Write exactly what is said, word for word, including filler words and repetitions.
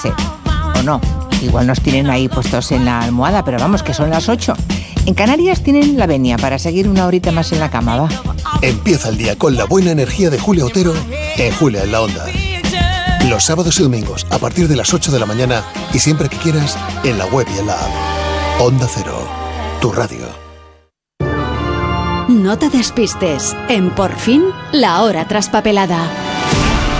O no, igual nos tienen ahí puestos en la almohada, pero vamos, que son las ocho. En Canarias tienen la venia para seguir una horita más en la cama, va. Empieza el día con la buena energía de Julia Otero en Julia en la Onda. Los sábados y domingos a partir de las ocho de la mañana y siempre que quieras en la web y en la app. Onda Cero, tu radio. No te despistes. En Por fin, la hora traspapelada.